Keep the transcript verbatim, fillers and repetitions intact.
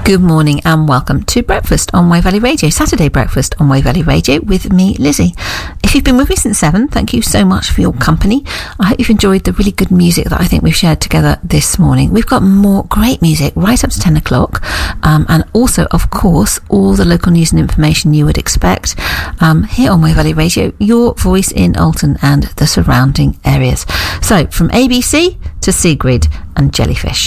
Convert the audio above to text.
Good morning and welcome to Breakfast on Wave Valley Radio, Saturday Breakfast on Wave Valley Radio with me, Lizzie. If you've been with me since seven, thank you so much for your company. I hope you've enjoyed the really good music that I think we've shared together this morning. We've got more great music right up to ten o'clock, um, and also, of course, all the local news and information you would expect um, here on Wave Valley Radio, your voice in Alton and the surrounding areas. So, from A B C to Sigrid and Jellyfish.